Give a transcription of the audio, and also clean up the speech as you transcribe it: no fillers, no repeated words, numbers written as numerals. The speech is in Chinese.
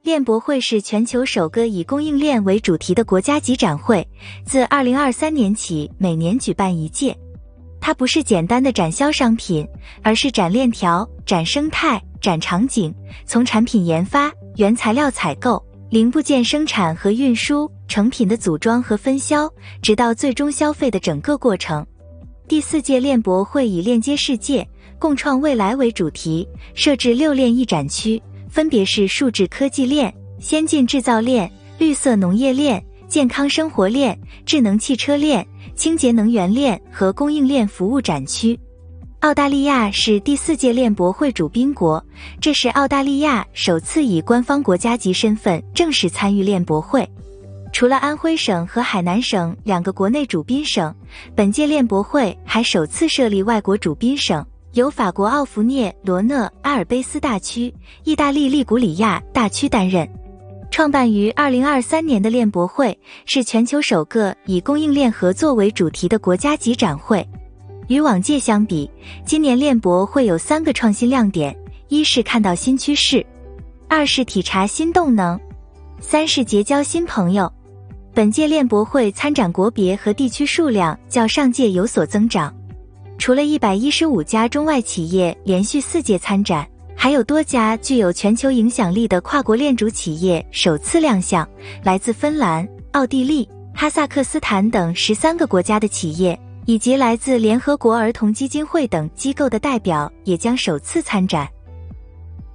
链博会是全球首个以供应链为主题的国家级展会，自2023年起每年举办一届。它不是简单的展销商品，而是展链条、展生态、展场景，从产品研发、原材料采购、零部件生产和运输、成品的组装和分销，直到最终消费的整个过程。第4届链博会以链接世界、共创未来为主题，设置6链一展区，分别是数字科技链、先进制造链、绿色农业链、健康生活链、智能汽车链、清洁能源链和供应链服务展区。澳大利亚是第4届链博会主宾国，这是澳大利亚首次以官方国家级身份正式参与链博会。除了安徽省和海南省2个国内主宾省，本届链博会还首次设立外国主宾省，由法国奥弗涅罗讷阿尔卑斯大区、意大利利古里亚大区担任。创办于2023年的链博会是全球首个以供应链合作为主题的国家级展会。与往届相比，今年链博会有3个创新亮点：一是看到新趋势，2是体察新动能，3是结交新朋友。本届链博会参展国别和地区数量较上届有所增长，除了115家中外企业连续4届参展，还有多家具有全球影响力的跨国链主企业首次亮相，来自芬兰、奥地利、哈萨克斯坦等13个国家的企业，以及来自联合国儿童基金会等机构的代表也将首次参展。